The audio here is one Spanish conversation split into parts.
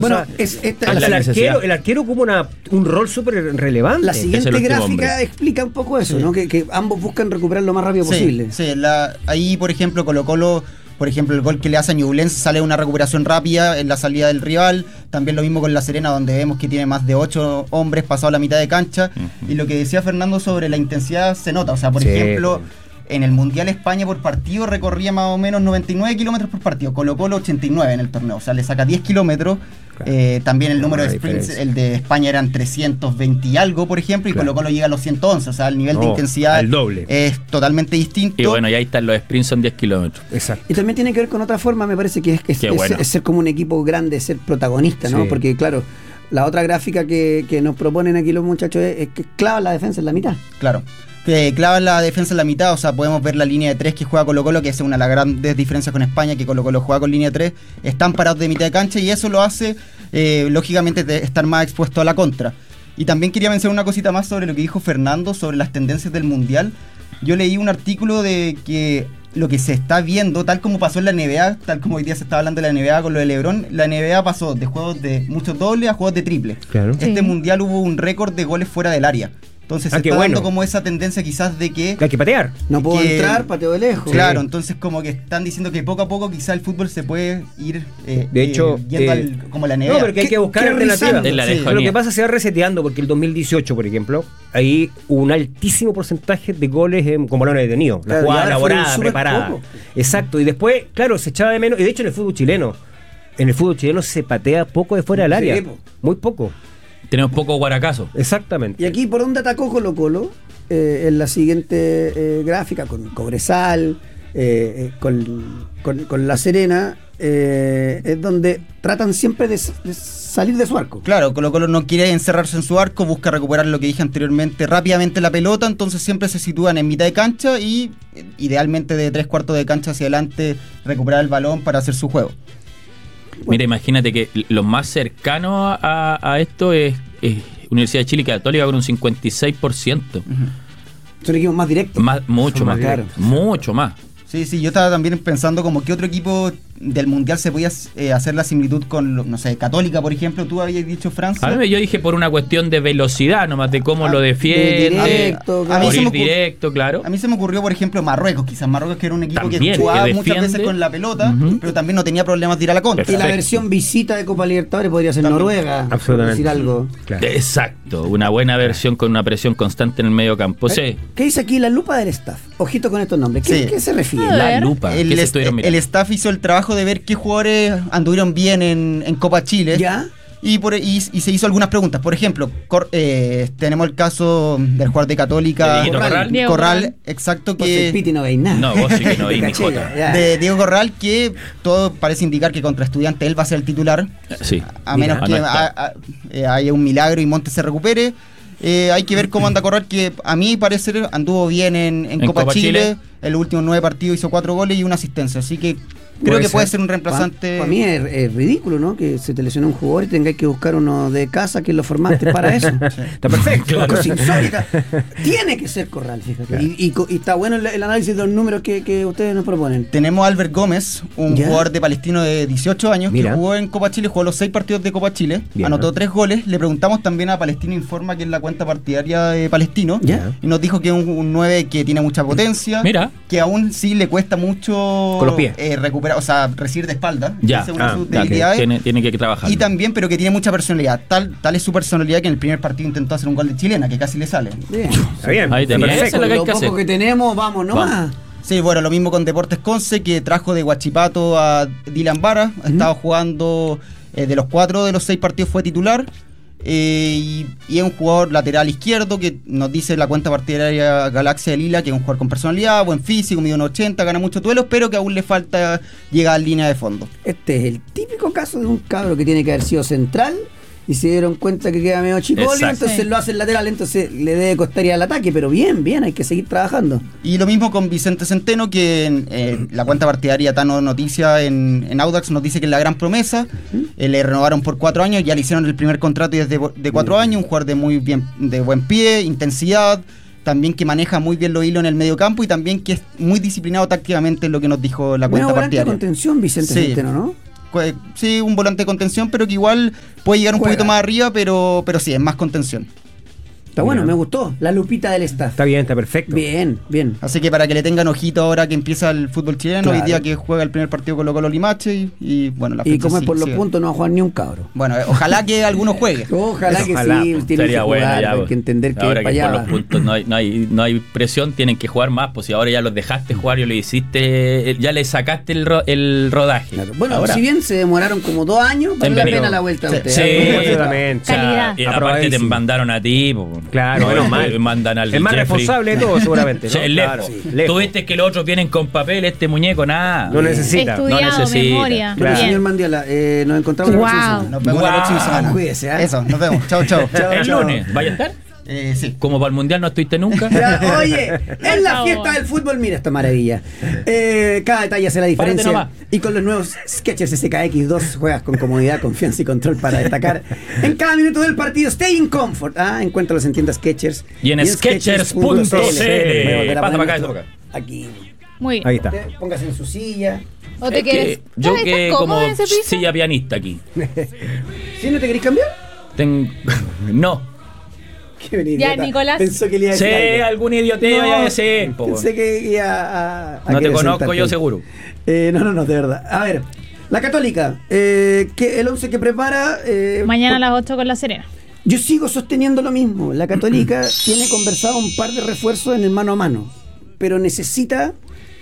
Bueno, o sea, el arquero ocupa un rol súper relevante. La siguiente gráfica explica un poco eso, ¿no? Que ambos buscan recuperar lo más rápido posible. Sí, ahí, por ejemplo, Colo-Colo, por ejemplo, el gol que le hace a Ñublense sale una recuperación rápida en la salida del rival. También lo mismo con La Serena, donde vemos que tiene más de 8 hombres pasado la mitad de cancha. Y lo que decía Fernando sobre la intensidad se nota. O sea, por ejemplo, en el Mundial España por partido recorría más o menos 99 kilómetros por partido. Colo-Colo 89 en el torneo. O sea, le saca 10 kilómetros. También el número de sprints, el de España eran 320 y algo, por ejemplo, y Colo-Colo llega a los 111. O sea, el nivel de intensidad es totalmente distinto. Y bueno, y ahí están los sprints, son 10 kilómetros. Exacto. Y también tiene que ver con otra forma, me parece que es ser como un equipo grande, ser protagonista, ¿no? Porque, claro, la otra gráfica que nos proponen aquí los muchachos es que clavan la defensa en la mitad. Claro. Que clavan la defensa en la mitad, o sea, podemos ver la línea de 3 que juega Colo-Colo, que es una de las grandes diferencias con España, que Colo-Colo juega con línea de 3, están parados de mitad de cancha y eso lo hace, lógicamente, estar más expuesto a la contra. Y también quería mencionar una cosita más sobre lo que dijo Fernando, sobre las tendencias del Mundial. Yo leí un artículo de que lo que se está viendo, tal como pasó en la NBA, tal como hoy día se está hablando de la NBA con lo de LeBron, la NBA pasó de juegos de muchos dobles a juegos de triple. Claro. Este Mundial hubo un récord de goles fuera del área. Entonces se está dando como esa tendencia quizás de que hay que patear. No puedo entrar, pateo de lejos. Claro, entonces como que están diciendo que poco a poco quizás el fútbol se puede ir de hecho, yendo como la NBA. No, pero que hay que buscar alternativas. Lo que pasa es que se va reseteando, porque el 2018, por ejemplo, ahí hubo un altísimo porcentaje de goles con balones detenidos. La jugada elaborada, preparada. Poco. Exacto, y después, claro, se echaba de menos, y de hecho en el fútbol chileno se patea poco de fuera del área. Muy poco. Tenemos poco guaracazo. Exactamente. Y aquí, ¿por dónde atacó Colo-Colo? En la siguiente gráfica, con Cobresal, con La Serena, es donde tratan siempre de salir de su arco. Claro, Colo-Colo no quiere encerrarse en su arco, busca recuperar lo que dije anteriormente rápidamente la pelota, entonces siempre se sitúan en mitad de cancha y idealmente de 3/4 de cancha hacia adelante recuperar el balón para hacer su juego. Mira, imagínate que lo más cercano a esto es Universidad de Chile y Católica con un 56%. Son equipos más directos. Mucho más. Claro. Mucho más. Sí, yo estaba también pensando como que otro equipo del Mundial se podía hacer la similitud con, no sé, Católica, por ejemplo. Tú habías dicho Francia. A mí yo dije por una cuestión de velocidad, nomás de cómo lo defiende. Directo, claro. A mí se me ocurrió, por ejemplo, Marruecos. Quizás Marruecos, que era un equipo también, que jugaba muchas veces con la pelota, pero también no tenía problemas de ir a la contra. Perfecto. Y la versión visita de Copa Libertadores podría ser también. Noruega. Absolutamente. Decir algo. Claro. Exacto, una buena versión con una presión constante en el medio campo. Sí. ¿Qué dice aquí la lupa del staff? Ojito con estos nombres. ¿Qué se refiere? La lupa. El staff hizo el trabajo de ver qué jugadores anduvieron bien en Copa Chile. ¿Ya? Y se hizo algunas preguntas. Por ejemplo, tenemos el caso del jugador de Católica, Corral, exacto, que Piti no veis nada. No, vos sí que no veis ni jota. De Diego Corral, que todo parece indicar que contra Estudiantes él va a ser el titular. Sí. A menos que haya un milagro y Montes se recupere. Hay que ver cómo anda Corral, que a mí parecer anduvo bien en Copa Chile. En los últimos 9 partidos hizo 4 goles y una asistencia. Así que creo que puede ser un reemplazante. Para mí es ridículo, ¿no? Que se te lesionó un jugador y tengáis que buscar uno de casa que lo formaste para eso. Está perfecto. Claro. Cosa insólita. Tiene que ser Corral, fíjate. Claro. Y está bueno el análisis de los números que ustedes nos proponen. Tenemos a Albert Gómez, un jugador de Palestino de 18 años, que jugó en Copa Chile, jugó los 6 partidos de Copa Chile, anotó 3 goles. Le preguntamos también a Palestino Informa, que es la cuenta partidaria de Palestino, y nos dijo que es un 9 que tiene mucha potencia, que aún sí le cuesta mucho con los pies recuperar, o sea, recibir de espalda. Esa es una de sus debilidades. Tiene que trabajar. Y también, pero que tiene mucha personalidad. Tal es su personalidad que en el primer partido intentó hacer un gol de chilena, que casi le sale. Bien. Está bien. Ahí perfecto. Lo poco que tenemos, vamos nomás. Sí, bueno, lo mismo con Deportes Conce, que trajo de Huachipato a Dylan Vara. Ha estado jugando de los 4 de los 6 partidos, fue titular. Y es un jugador lateral izquierdo que nos dice la cuenta partidaria Galaxia de Lila, que es un jugador con personalidad, buen físico, mide 1.80, gana muchos duelos, pero que aún le falta llegar a línea de fondo. Este es el típico caso de un cabro que tiene que haber sido central y se dieron cuenta que queda medio chipolio, entonces lo hacen lateral, entonces le debe costar ir al ataque, pero bien, hay que seguir trabajando. Y lo mismo con Vicente Centeno, que la cuenta partidaria Tano Noticia en Audax nos dice que es la gran promesa. Le renovaron por 4 años, ya le hicieron el primer contrato y es de 4 años, un jugador de buen pie, intensidad, también que maneja muy bien los hilos en el medio campo y también que es muy disciplinado tácticamente, en lo que nos dijo la cuenta partidaria. Contención Vicente Centeno, ¿no? Sí, un volante de contención, pero que igual puede llegar un poquito más arriba, pero sí, es más contención. Está bueno, me gustó. La lupita del staff. Está bien, está perfecto. Bien, bien. Así que para que le tengan ojito ahora que empieza el fútbol chileno, Claro. hoy día que juega el primer partido Colo-Colo Limache y bueno, la Y fecha como es por los sigue. puntos, no va a jugar ni un cabro. Bueno, ojalá que alguno juegue. Ojalá que Ojalá, sí, pues, tiene que Sería jugar, bueno ya. hay que entender que ahora para que por allá los va. puntos no hay presión, tienen que jugar más. Pues si ahora ya los dejaste jugar y lo hiciste, ya le sacaste el rodaje. Claro. Bueno, ahora, si bien se demoraron como 2 años, vale la Bienvenido. pena la vuelta a usted. Sí, Absolutamente. o sea, Calidad. aparte te Aprobadísimo. mandaron a ti. Claro, menos mal. Mandan al El más Jeffrey. responsable de todo, seguramente. ¿no? Sí, el Claro, lejos. lejos. Tú viste que los otros vienen con papel, este muñeco nada. No necesita. Estudiado, No necesita. memoria. Bueno, Claro. señor Mandiola, nos encontramos la Wow. próxima semana. Nos vemos la Guau. próxima semana. Cuídese, ¿eh? Eso, nos vemos. Chao, chao. Chao, El chao. lunes, ¿vaya a estar? Sí. Como para el mundial no estuviste nunca. Ya, oye, en la favor. fiesta del fútbol, mira esta maravilla. Cada detalle hace la Párate diferencia. nomás. Y con los nuevos Skechers SKX2 juegas con comodidad, confianza y control para destacar en cada minuto del partido. Stay in comfort. Encuéntralos en tiendas Skechers Y en Skechers.cl. Pasa para acá, pasa para Aquí. Muy bien. Ahí está. Usted póngase en su silla. ¿O te Es quieres? que yo ¿Estás que cómodo como en ese piso? silla pianista aquí. ¿Sí no te querés cambiar? No. Qué buen Ya, idiota. Nicolás. Pensó que le iba a Sí, decir algo. algún idioteo No, iba a decir. po, Pensé que iba a No te querer conozco sentarte yo ahí. seguro. No, de verdad. A ver, la Católica, que el 11 que prepara. Mañana a las 8 con La Serena. Yo sigo sosteniendo lo mismo. La Católica tiene conversado un par de refuerzos en el mano a mano, pero necesita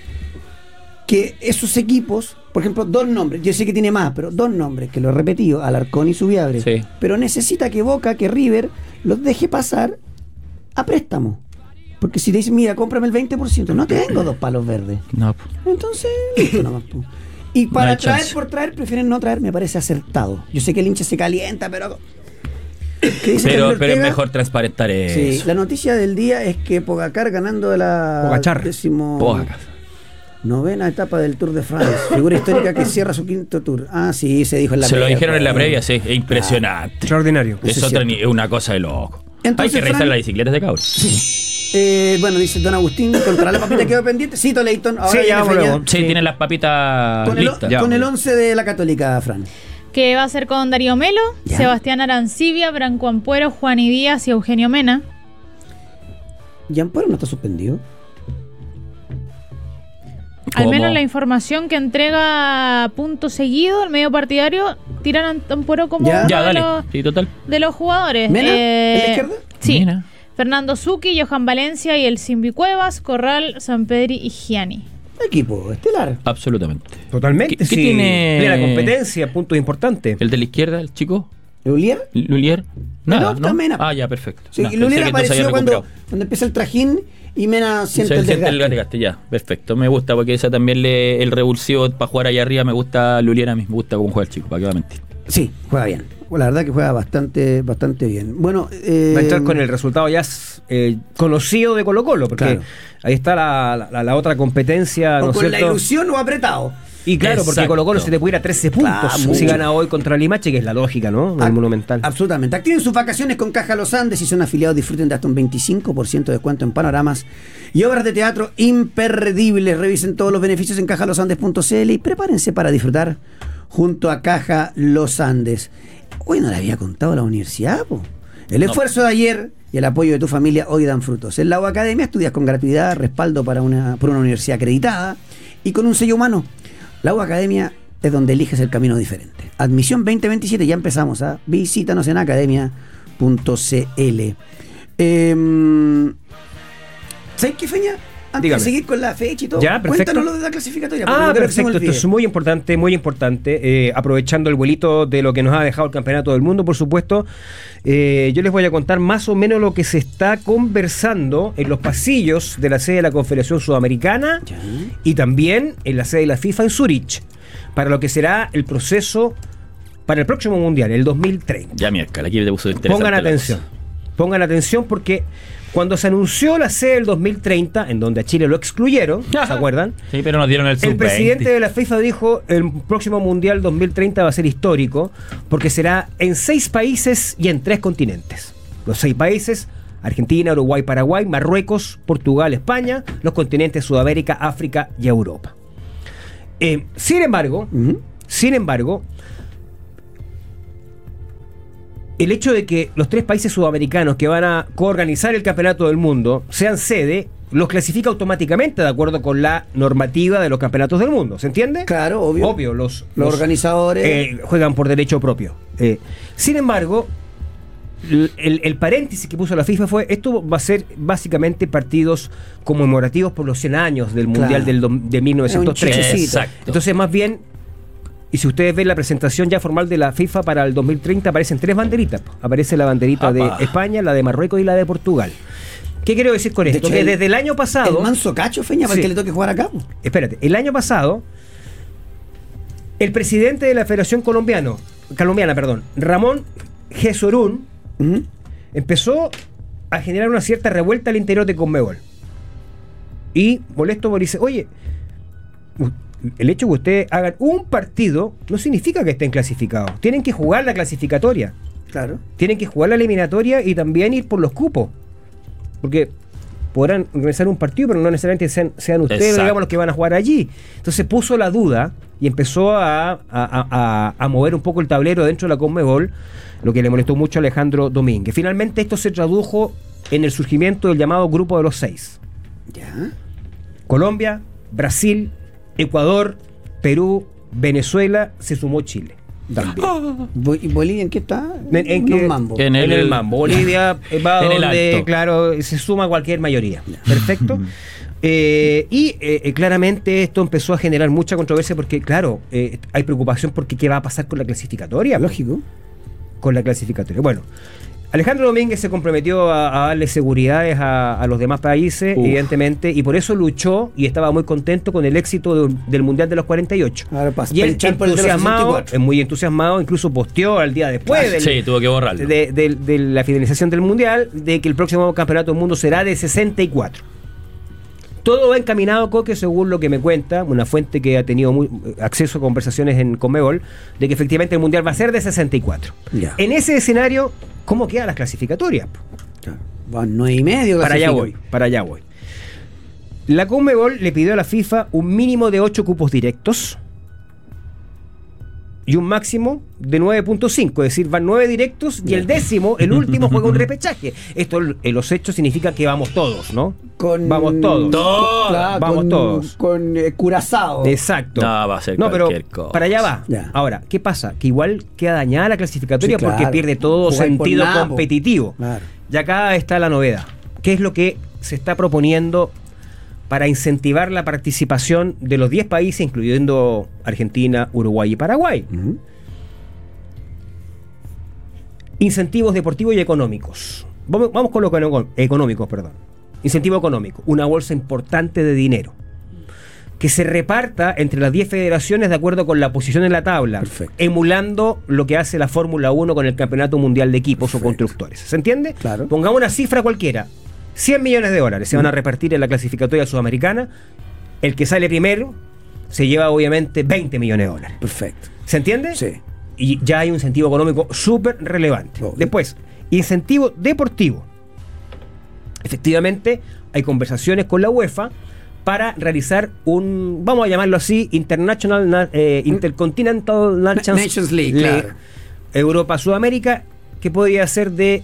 que esos equipos, por ejemplo, 2 nombres, yo sé que tiene más, pero 2 nombres, que lo he repetido, Alarcón y Subiabre, Sí. pero necesita que Boca, que River, los deje pasar a préstamo. Porque si te dicen, mira, cómprame el 20%, no tengo 2 palos verdes. No. Entonces, listo nomás, po. Y para No hay traer chance. por traer, prefieren no traer, me parece acertado. Yo sé que el hincha se calienta, pero... ¿Qué dice Camilo Pero es Ortega? mejor transparentar eso. Sí, la noticia del día es que Pogacar ganando la Pogachar. Pogacar. 9ª etapa del Tour de France, figura histórica que cierra su 5º tour. Sí, se dijo en la Se lo previa. dijeron en la previa, sí. Es impresionante. Extraordinario. Eso Es es otra cierto. es una cosa de loco. Entonces, Hay que revisar Fran- las bicicletas de cabros. Bueno, dice Don Agustín, contra la papita quedó pendiente. Cito Leighton, ahora Sí, viene ya vamos Feña. luego. Sí, Sí. tienen las papitas Con el, listas. con el 11 de la Católica, Fran. Que va a ser con Darío Melo, Ya. Sebastián Arancibia, Branco Ampuero, Juan y Díaz y Eugenio Mena. ¿Gianparo no está suspendido? Al ¿Cómo? menos la información que entrega Punto Seguido, el medio partidario, tiran a Ampuero como Ya. uno Ya, de, dale. los, Sí, total. de los jugadores. ¿Mena? ¿En la izquierda? Sí. Mena. Fernando Zucchi, Johan Valencia y el Simbi Cuevas, Corral, Sampedri y Gianni. Equipo estelar. Absolutamente. Totalmente. ¿Qué sí. tiene? Plena competencia, puntos importantes. ¿El de la izquierda, el chico? ¿Eulier? ¿Lulier? Nada, No, ¿no? Mena. Ah, ya, perfecto. Sí, No, y Lulier pensé que entonces apareció había cuando recuperado. empieza el trajín y Mena siente Se el siente desgaste. el desgaste, ya, perfecto. Me gusta porque esa también el revulsivo para jugar allá arriba me gusta Lulier a mí, me gusta cómo juega el chico, para que va a mentir. Sí, juega bien. La verdad que juega bastante bien. Bueno, Va a entrar con el resultado ya conocido de Colo-Colo, porque Claro. ahí está la otra competencia, o ¿no es con la cierto? ilusión o apretado. Y claro, porque Exacto. Colo-Colo se te puede ir a 13 puntos Claro, si mucho. gana hoy contra Limache, que es la lógica, ¿no? En el Monumental. Absolutamente. Activen sus vacaciones con Caja Los Andes y son afiliados, disfruten de hasta un 25% de descuento en panoramas y obras de teatro imperdibles. Revisen todos los beneficios en cajalosandes.cl y prepárense para disfrutar junto a Caja Los Andes. Hoy no le había contado a la universidad, po. El esfuerzo de ayer y el apoyo de tu familia hoy dan frutos. En la UA Academia estudias con gratuidad, respaldo por una universidad acreditada y con un sello humano. La UA Academia es donde eliges el camino diferente. Admisión 2027, ya empezamos. Visítanos en academia.cl. ¿Sabes qué, Feña? Antes Dígame. de seguir con la fecha y todo, Ya, perfecto. cuéntanos lo de la clasificatoria. porque no quiero que se me Perfecto. Esto olvide. es muy importante, muy importante. Aprovechando el vuelito de lo que nos ha dejado el Campeonato del Mundo, por supuesto, yo les voy a contar más o menos lo que se está conversando en los pasillos de la sede de la Confederación Sudamericana Ya. y también en la sede de la FIFA en Zurich, para lo que será el proceso para el próximo Mundial, el 2030. Ya, miércoles, aquí te puso interesante. Pongan atención porque cuando se anunció la sede del 2030, en donde a Chile lo excluyeron, ¿se acuerdan? Sí, pero nos dieron el El sub-20. presidente de la FIFA dijo el próximo Mundial 2030 va a ser histórico porque será en 6 países y en 3 continentes. Los 6 países: Argentina, Uruguay, Paraguay, Marruecos, Portugal, España, los continentes Sudamérica, África y Europa. Sin embargo, Ujú. Sin embargo, el hecho de que los 3 países sudamericanos que van a coorganizar el campeonato del mundo sean sede, los clasifica automáticamente de acuerdo con la normativa de los campeonatos del mundo. ¿Se entiende? Claro, obvio. Los organizadores juegan por derecho propio. Sin embargo, el paréntesis que puso la FIFA fue: esto va a ser básicamente partidos conmemorativos por los 100 años del Mundial de 1903. Exacto. Entonces, más bien, y si ustedes ven la presentación ya formal de la FIFA para el 2030, aparecen 3 banderitas. Aparece la banderita de España, la de Marruecos y la de Portugal. ¿Qué quiero decir con esto? Que desde el año pasado... El manso cacho, Feña, para que le toque jugar acá. Espérate, el año pasado, el presidente de la Federación Colombiana, Ramón Jesurún, empezó a generar una cierta revuelta al interior de Conmebol. Y molesto porque dice: oye, el hecho de que ustedes hagan un partido no significa que estén clasificados. Tienen que jugar la clasificatoria. Claro. Tienen que jugar la eliminatoria y también ir por los cupos. Porque podrán organizar un partido, pero no necesariamente sean ustedes, digamos, los que van a jugar allí. Entonces puso la duda y empezó a mover un poco el tablero dentro de la Conmebol, lo que le molestó mucho a Alejandro Domínguez. Finalmente esto se tradujo en el surgimiento del llamado Grupo de los 6. ¿Ya? Colombia, Brasil, Ecuador, Perú, Venezuela, se sumó Chile también. ¿Y Bolivia en qué está? En mambo. En el mambo. Bolivia va en donde, el alto. claro, se suma cualquier mayoría. Perfecto. Claramente esto empezó a generar mucha controversia porque, claro, hay preocupación porque qué va a pasar con la clasificatoria. Lógico. Con la clasificatoria. Bueno, Alejandro Domínguez se comprometió a darle seguridades a los demás países, evidentemente, y por eso luchó y estaba muy contento con el éxito del Mundial de los 48. Ahora, y él entusiasmado, muy entusiasmado, incluso posteó al día después tuvo que borrarlo. de la finalización del Mundial, de que el próximo campeonato del mundo será de 64. Todo va encaminado, Coque, según lo que me cuenta una fuente que ha tenido acceso a conversaciones en Conmebol, de que efectivamente el Mundial va a ser de 64. Ya. En ese escenario, ¿cómo quedan las clasificatorias? Claro. Van 9,5. Para allá voy. La Conmebol le pidió a la FIFA un mínimo de 8 cupos directos y un máximo de 9.5, es decir, van 9 directos y el décimo, el último, juega un repechaje. Esto en los hechos significa que vamos todos, ¿no? Vamos todos. Claro, vamos todos. Con Curazao. Exacto. No, va a ser cualquier cosa. Para allá va. Ya. Ahora, ¿qué pasa? Que igual queda dañada la clasificatoria, Sí, claro. porque pierde todo Jugar por sentido nada, competitivo. Claro. Y acá está la novedad. ¿Qué es lo que se está proponiendo para incentivar la participación de los 10 países, incluyendo Argentina, Uruguay y Paraguay? Incentivos deportivos y económicos. Vamos con lo económicos, perdón. Incentivo económico, una bolsa importante de dinero que se reparta entre las 10 federaciones de acuerdo con la posición en la tabla. Perfecto. Emulando lo que hace la Fórmula 1 con el Campeonato Mundial de Equipos. Perfecto. O constructores. ¿Se entiende? Claro. Pongamos una cifra cualquiera. 100 millones de dólares se van a repartir en la clasificatoria sudamericana. El que sale primero se lleva obviamente 20 millones de dólares. Perfecto. ¿Se entiende? Sí. Y ya hay un incentivo económico súper relevante. Obvio. Después, incentivo deportivo. Efectivamente, hay conversaciones con la UEFA para realizar un, vamos a llamarlo así, Intercontinental Nations League, claro. Europa-Sudamérica, que podría ser de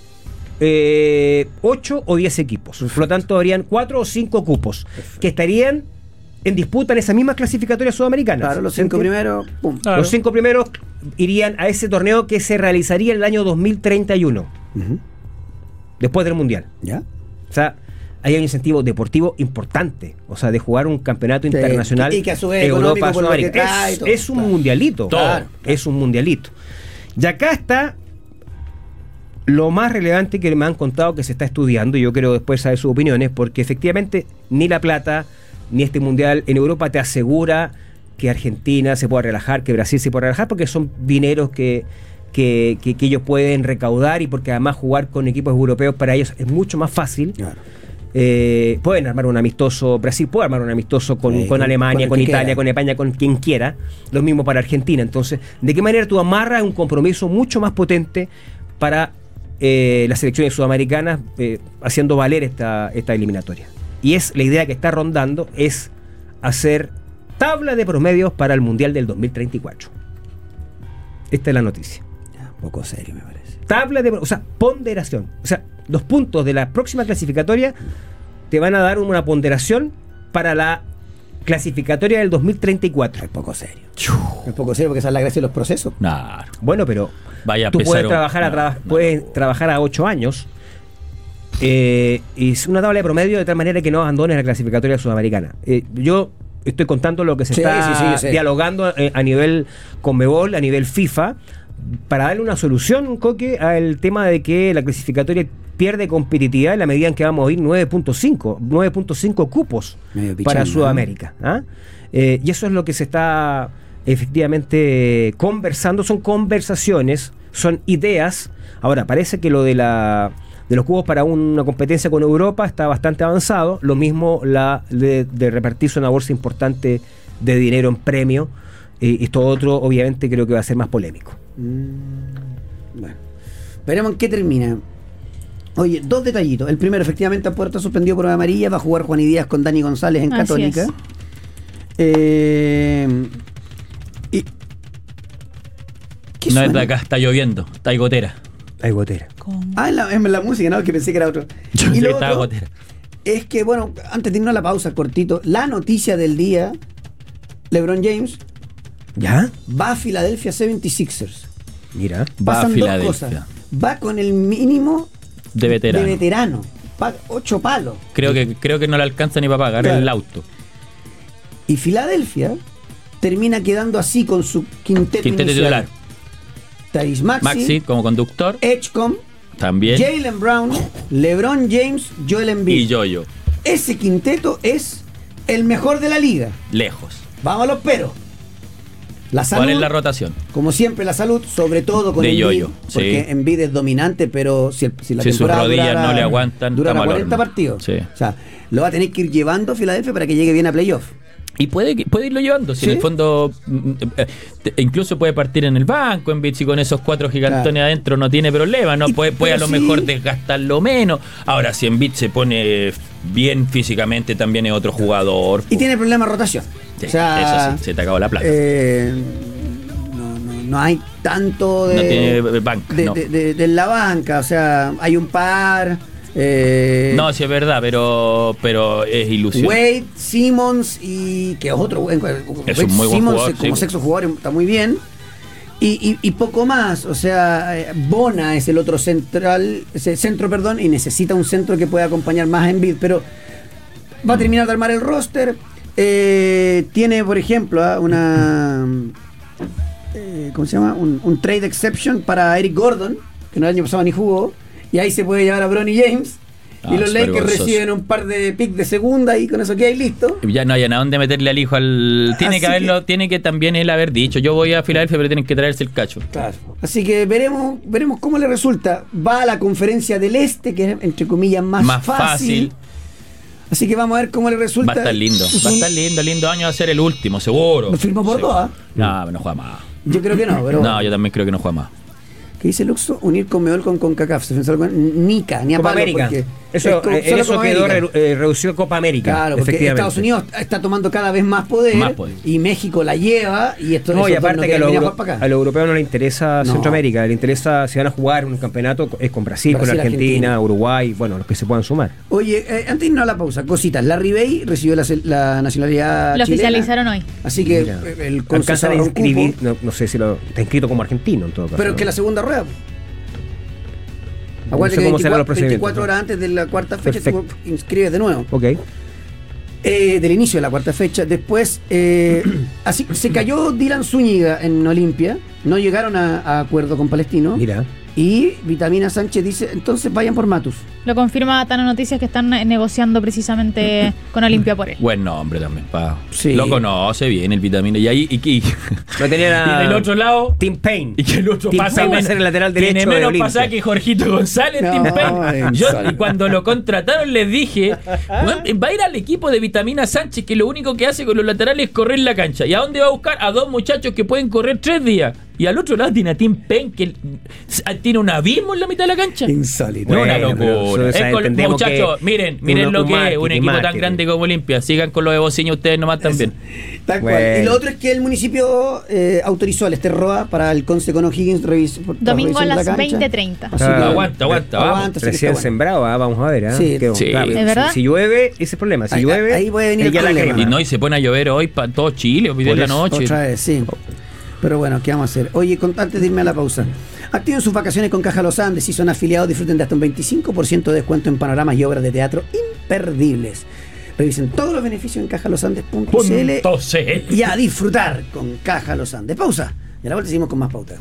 8 o 10 equipos. Por lo tanto, habrían 4 o 5 cupos que estarían en disputa en esa misma clasificatoria sudamericana. Claro, los 5 primeros, pum. Claro. Los 5 primeros irían a ese torneo que se realizaría en el año 2031, después del Mundial. ¿Ya? O sea, ahí hay un incentivo deportivo importante, o sea, de jugar un campeonato internacional y que a su vez Europa, por lo que trae y todo. es un mundialito. Claro. Es un mundialito. Y acá está lo más relevante que me han contado que se está estudiando, y yo quiero después saber sus opiniones, porque efectivamente ni La Plata ni este mundial en Europa te asegura que Argentina se pueda relajar, que Brasil se pueda relajar, porque son dineros que ellos pueden recaudar, y porque además jugar con equipos europeos para ellos es mucho más fácil. Claro. Pueden armar un amistoso, Brasil puede armar un amistoso con Alemania, con Italia, con España, con quien quiera. Lo mismo para Argentina. Entonces, ¿de qué manera tú amarras un compromiso mucho más potente para las selecciones sudamericanas haciendo valer esta eliminatoria? Y es la idea que está rondando, es hacer tabla de promedios para el Mundial del 2034. Esta es la noticia. Poco serio, me parece. Tabla de, o sea, ponderación. O sea, los puntos de la próxima clasificatoria te van a dar una ponderación para la clasificatoria del 2034. Es poco serio. Es poco serio porque esa es la gracia de los procesos. Nah. Bueno, pero Vaya a tú puedes pesar puedes trabajar a 8 años y es una tabla de promedio de tal manera que no abandones la clasificatoria sudamericana. Yo estoy contando lo que se está dialogando a nivel Conmebol, a nivel FIFA, para darle una solución, Coque, al tema de que la clasificatoria pierde competitividad en la medida en que vamos a ir 9.5 cupos para Sudamérica. ¿Ah? Y eso es lo que se está efectivamente conversando. Son conversaciones, son ideas. Ahora, parece que lo de los cupos para una competencia con Europa está bastante avanzado. Lo mismo de repartirse una bolsa importante de dinero en premio. Esto otro, obviamente, creo que va a ser más polémico. Bueno, veremos en qué termina. Oye, 2 detallitos. El primero, efectivamente, Puerto suspendió por amarilla. Va a jugar Juan y Díaz con Dani González en Así Católica. ¿Qué No suena? es de acá, está lloviendo, está ahí gotera. Hay gotera. Ah, es la música, ¿no? Que pensé que era otro. Yo Y sé lo que estaba otro gotera. es que, bueno, antes de irnos a la pausa, cortito, la noticia del día: LeBron James ¿Ya? va a Philadelphia 76ers. Mira. Va a Pasan dos Filadelfia. cosas. Va con el mínimo De veterano. 8 palos. Creo que no le alcanza ni para pagar Claro. el auto. Y Filadelfia termina quedando así con su quinteto Quinteto inicial. titular. Tyrese Maxey, Maxi como conductor. Edgecombe, También. Jaylen Brown, LeBron James, Joel Embiid. Y Yoyo. Ese quinteto es el mejor de la liga. Lejos. Vamos a los peros. La salud, ¿Cuál es la rotación? como siempre la salud, sobre todo con De Embiid, Yoyo, porque sí. Embiid es dominante, pero si la Si sus temporada rodillas durara- no le aguantan, durara estamos al 40 horno. partidos. Sí. O sea, lo va a tener que ir llevando a Filadelfia para que llegue bien a playoff. Y puede irlo llevando. Si Sí. en el fondo incluso puede partir en el banco en Beach y con esos 4 gigantones Claro. adentro no tiene problema. No Y- puede a pero lo sí. mejor desgastarlo menos. Ahora, si en Beach se pone bien físicamente, también es otro jugador. Y tiene problema de rotación. Sí, o sea, eso sí, se te acabó la plata. no hay tanto de, No tiene banca, no. de la banca. O sea, hay un par. No, sí es verdad, pero es ilusión. Wade, Simmons y que es otro Es Wade un muy buen Simmons, jugador, como sí. sexto jugador está muy bien y poco más. O sea, Bona es el otro centro, perdón, y necesita un centro que pueda acompañar más a Embiid, pero va a terminar de armar el roster. Tiene, por ejemplo, una ¿cómo se llama? Un trade exception para Eric Gordon, que no el año pasado ni jugó. Y ahí se puede llevar a Bronny James. Ah, Y los súper Lakers gozoso. reciben un par de picks de segunda y con eso queda ahí listo. Ya no hay a dónde meterle al hijo al. Tiene que Así haberlo, tiene que también él haber dicho. Yo voy a Filadelfia, pero tienen que traerse el cacho. Claro. Así que veremos cómo le resulta. Va a la conferencia del Este, que es entre comillas más fácil. Así que vamos a ver cómo le resulta. Va a estar lindo. Va a estar lindo año, va a ser el último, seguro. Lo firmó por Seguro. dos, No, no juega más. Yo creo que no, pero. No, yo también creo que no juega más. ¿Qué dice Luxo? Unir Conmebol con CONCACAF. Se pensó con Nica, ni a Copa palo, América. porque Eso, es solo eso Copa quedó América. reducido a Copa América. Claro, porque efectivamente. Estados Unidos está tomando cada vez más poder, Más poder. y México la lleva y esto No, y esos dos aparte que a quieren los venir a jugar para acá. a los europeos no les interesa No. Centroamérica, les interesa si van a jugar un campeonato es con Brasil, con Brasil, Argentina, Argentina. Uruguay, bueno, los que se puedan sumar. Oye, antes de irnos a la pausa, cositas. Larry Bay recibió la nacionalidad Lo chilena. oficializaron hoy. Así que Mira, el alcanzan a conceso agarró un inscribir, cupo, no sé si está inscrito como argentino en todo caso. pero es que la segunda rueda. No Acuérdate sé que cómo serán los 24 procedimientos. horas antes de la cuarta fecha Perfecto. tú inscribes de nuevo. Ok. Del inicio de la cuarta fecha. Después, así se cayó Dylan Zúñiga en Olimpia. No llegaron a acuerdo con Palestino. Mira. Y Vitamina Sánchez dice, entonces vayan por Matus. Lo confirma Tano Noticias que están negociando precisamente con Olimpia por él. Buen nombre también, pa. Sí. Lo conoce bien el Vitamina. Y ahí, No tenía y nada. del otro lado, Tim Payne. y que el otro Tim pasa Payne va a menos- ser el lateral derecho tiene de menos Olimpia. pasaje que Jorgito González, No, Tim Payne. Yo, González. y cuando lo contrataron les dije, "Bueno, va a ir al equipo de Vitamina Sánchez, que lo único que hace con los laterales es correr la cancha. ¿Y a dónde va a buscar? A dos muchachos que pueden correr 3 días. Y al otro lado tiene a Tim Payne, que tiene un abismo en la mitad de la cancha. Insólito. No, una locura. Muchachos, miren lo que es un equipo tan grande como Olimpia. Sigan con lo de Bociño ustedes nomás también. Tal cual. Y lo otro es que el municipio autorizó al Roa para el Conce con O'Higgins domingo a las 20:30. Aguanta. Recién sembrado, vamos a ver. Sí. Claro. ¿Es verdad? Si llueve, ese es el problema. Si llueve, ahí puede venir el problema. Y se pone a llover hoy para todo Chile, hoy día en la noche. Otra vez, sí. Pero bueno, ¿qué vamos a hacer? Oye, antes de irme a la pausa, activen sus vacaciones con Caja Los Andes. Si son afiliados, disfruten de hasta un 25% de descuento en panoramas y obras de teatro imperdibles. Revisen todos los beneficios en cajalosandes.cl y a disfrutar con Caja Los Andes. Pausa. Y a la vuelta seguimos con más pautas.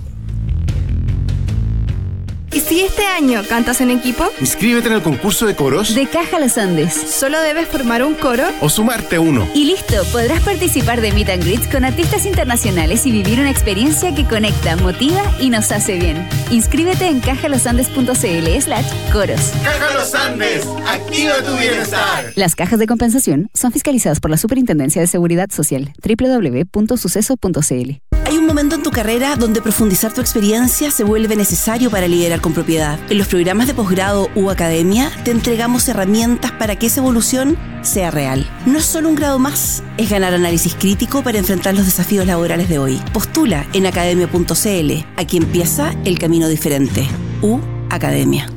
¿Y si este año cantas en equipo? Inscríbete en el concurso de coros de Caja Los Andes. Solo debes formar un coro o sumarte a uno. Y listo, podrás participar de Meet and Greets con artistas internacionales y vivir una experiencia que conecta, motiva y nos hace bien. Inscríbete en cajalosandes.cl/coros. Caja Los Andes, activa tu bienestar. Las cajas de compensación son fiscalizadas por la Superintendencia de Seguridad Social. www.suceso.cl. Hay un momento en tu carrera donde profundizar tu experiencia se vuelve necesario para liderar con propiedad. En los programas de posgrado u academia te entregamos herramientas para que esa evolución sea real. No es solo un grado más, es ganar análisis crítico para enfrentar los desafíos laborales de hoy. Postula en academia.cl. Aquí empieza el camino diferente. Academia.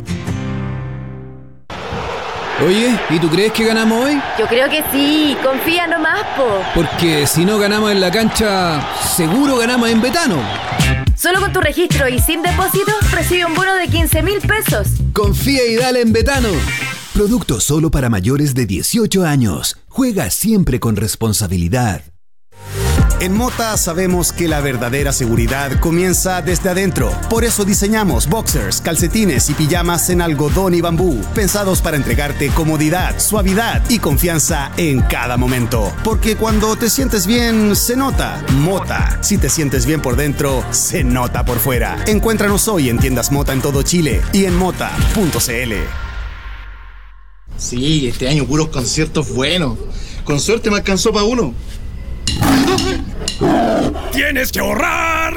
Oye, ¿y tú crees que ganamos hoy? Yo creo que sí, confía nomás, po. Porque si no ganamos en la cancha, seguro ganamos en Betano. Solo con tu registro y sin depósito, recibe un bono de 15.000 pesos. Confía y dale en Betano. Producto solo para mayores de 18 años. Juega siempre con responsabilidad. En Mota sabemos que la verdadera seguridad comienza desde adentro. Por eso diseñamos boxers, calcetines y pijamas en algodón y bambú, pensados para entregarte comodidad, suavidad y confianza en cada momento. Porque cuando te sientes bien, se nota. Mota. Si te sientes bien por dentro, se nota por fuera. Encuéntranos hoy en tiendas Mota en todo Chile y en mota.cl. Sí, este año puros conciertos buenos. Con suerte me alcanzó para uno. ¡Tienes que ahorrar!